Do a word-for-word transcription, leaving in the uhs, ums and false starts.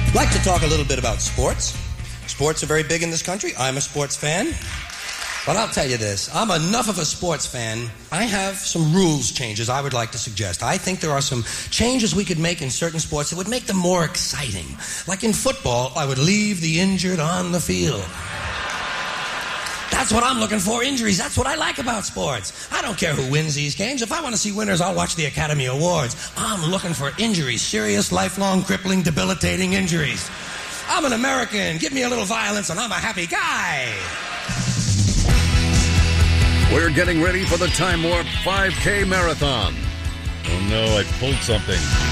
I'd like to talk a little bit about sports. Sports are very big in this country. I'm a sports fan. But I'll tell you this. I'm enough of a sports fan. I have some rules changes I would like to suggest. I think there are some changes we could make in certain sports that would make them more exciting. Like in football, I would leave the injured on the field. That's what I'm looking for, injuries. That's what I like about sports. I don't care who wins these games. If I want to see winners, I'll watch the Academy Awards. I'm looking for injuries, serious, lifelong, crippling, debilitating injuries. I'm an American. Give me a little violence and I'm a happy guy. We're getting ready for the Time Warp five K Marathon. Oh no, I pulled something.